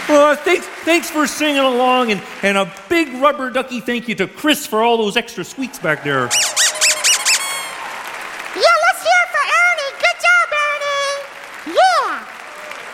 Thanks for singing along, and a big rubber ducky thank you to Chris for all those extra squeaks back there.